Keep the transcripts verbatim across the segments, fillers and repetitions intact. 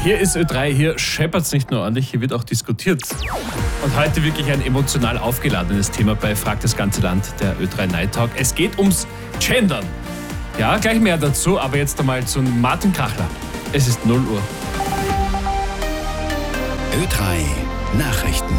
Hier ist Ö drei, hier scheppert's nicht nur ordentlich, hier wird auch diskutiert. Und heute wirklich ein emotional aufgeladenes Thema bei Frag das ganze Land, der Ö drei Night Talk. Es geht ums Gendern. Ja, gleich mehr dazu, aber jetzt einmal zu Martin Krachler. Es ist null Uhr. Ö drei Nachrichten.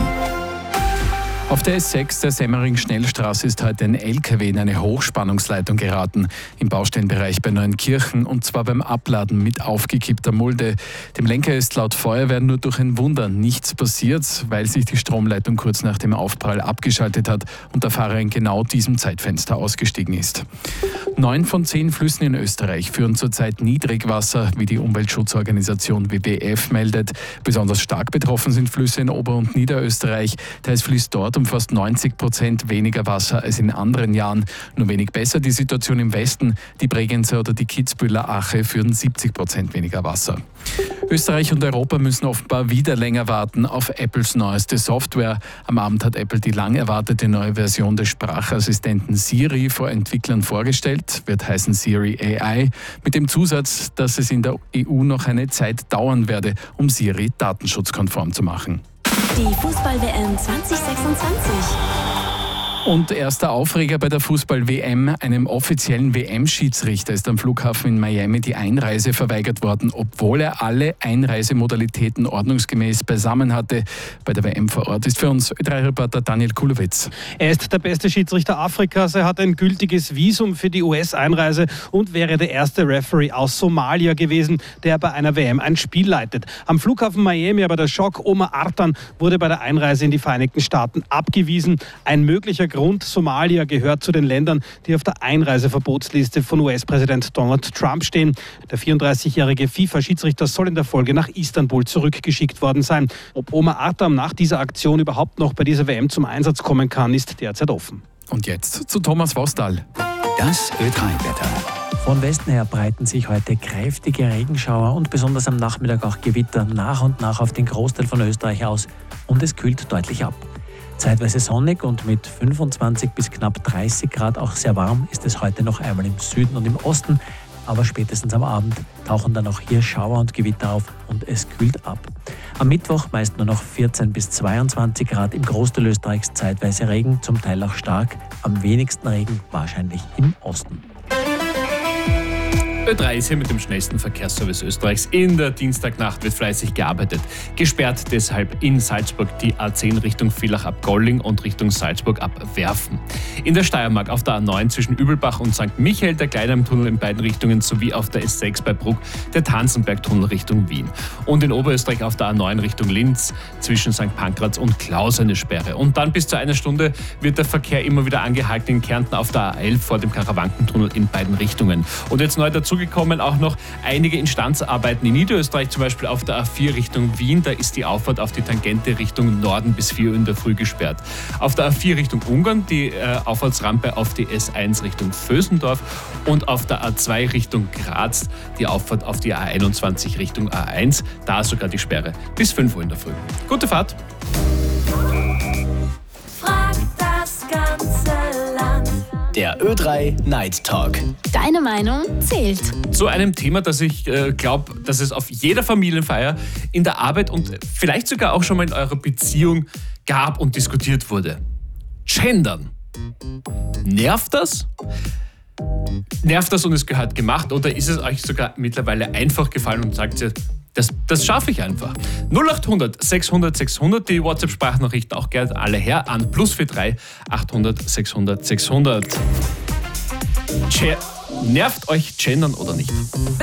Auf der S sechs der Semmering-Schnellstraße ist heute ein L K W in eine Hochspannungsleitung geraten. Im Baustellenbereich bei Neunkirchen und zwar beim Abladen mit aufgekippter Mulde. Dem Lenker ist laut Feuerwehr nur durch ein Wunder nichts passiert, weil sich die Stromleitung kurz nach dem Aufprall abgeschaltet hat und der Fahrer in genau diesem Zeitfenster ausgestiegen ist. Neun von zehn Flüssen in Österreich führen zurzeit Niedrigwasser, wie die Umweltschutzorganisation W W F meldet. Besonders stark betroffen sind Flüsse in Ober- und Niederösterreich. Teils fließt dort um fast neunzig Prozent weniger Wasser als in anderen Jahren. Nur wenig besser die Situation im Westen. Die Bregenzer oder die Kitzbüheler Ache führen siebzig Prozent weniger Wasser. Österreich und Europa müssen offenbar wieder länger warten auf Apples neueste Software. Am Abend hat Apple die lang erwartete neue Version des Sprachassistenten Siri vor Entwicklern vorgestellt. Wird heißen Siri A I. Mit dem Zusatz, dass es in der E U noch eine Zeit dauern werde, um Siri datenschutzkonform zu machen. Die Fußball-W M zwanzig sechsundzwanzig. Und erster Aufreger bei der Fußball-W M, einem offiziellen W M-Schiedsrichter ist am Flughafen in Miami die Einreise verweigert worden, obwohl er alle Einreisemodalitäten ordnungsgemäß beisammen hatte. Bei der W M vor Ort ist für uns Ö drei Reporter Daniel Kulowitz. Er ist der beste Schiedsrichter Afrikas, er hat ein gültiges Visum für die U S-Einreise und wäre der erste Referee aus Somalia gewesen, der bei einer W M ein Spiel leitet. Am Flughafen Miami aber der Schock, Omar Artan wurde bei der Einreise in die Vereinigten Staaten abgewiesen. Ein möglicher Grund, Somalia gehört zu den Ländern, die auf der Einreiseverbotsliste von U S-Präsident Donald Trump stehen. Der vierunddreißigjährige FIFA-Schiedsrichter soll in der Folge nach Istanbul zurückgeschickt worden sein. Ob Omar Artam nach dieser Aktion überhaupt noch bei dieser W M zum Einsatz kommen kann, ist derzeit offen. Und jetzt zu Thomas Wostal. Das Ö drei Wetter. Von Westen her breiten sich heute kräftige Regenschauer und besonders am Nachmittag auch Gewitter nach und nach auf den Großteil von Österreich aus und es kühlt deutlich ab. Zeitweise sonnig und mit fünfundzwanzig bis knapp dreißig Grad auch sehr warm ist es heute noch einmal im Süden und im Osten, aber spätestens am Abend tauchen dann auch hier Schauer und Gewitter auf und es kühlt ab. Am Mittwoch meist nur noch vierzehn bis zweiundzwanzig Grad, im Großteil Österreichs zeitweise Regen, zum Teil auch stark, am wenigsten Regen wahrscheinlich im Osten. Ö drei ist hier mit dem schnellsten Verkehrsservice Österreichs. In der Dienstagnacht wird fleißig gearbeitet. Gesperrt deshalb in Salzburg die A zehn Richtung Villach ab Golling und Richtung Salzburg ab Werfen. In der Steiermark auf der A neun zwischen Übelbach und Sankt Michael der Kleinheim-Tunnel in beiden Richtungen sowie auf der S sechs bei Bruck der Tanzenberg-Tunnel Richtung Wien. Und in Oberösterreich auf der A neun Richtung Linz zwischen Sankt Pankraz und Klaus eine Sperre. Und dann bis zu einer Stunde wird der Verkehr immer wieder angehalten in Kärnten auf der A elf vor dem Karawankentunnel in beiden Richtungen. Und jetzt neu dazu gekommen auch noch einige Instanzarbeiten in Niederösterreich, zum Beispiel auf der A vier Richtung Wien. Da ist die Auffahrt auf die Tangente Richtung Norden bis vier Uhr in der Früh gesperrt. Auf der A vier Richtung Ungarn die äh, Auffahrtsrampe auf die S eins Richtung Vösendorf und auf der A zwei Richtung Graz die Auffahrt auf die A einundzwanzig Richtung A eins. Da sogar die Sperre bis fünf Uhr in der Früh. Gute Fahrt! Frag das ganze Land. Der Ö drei Night Talk. Deine Meinung zählt. Zu einem Thema, das ich äh, glaube, dass es auf jeder Familienfeier, in der Arbeit und vielleicht sogar auch schon mal in eurer Beziehung gab und diskutiert wurde. Gendern. Nervt das? Nervt das und es gehört gemacht oder ist es euch sogar mittlerweile einfach gefallen und sagt ihr, das, das schaffe ich einfach. null acht hundert sechshundert sechshundert, die WhatsApp-Sprachnachrichten auch gerne alle her an plus vier drei achthundert sechshundert sechshundert. Che- Nervt euch Gendern oder nicht?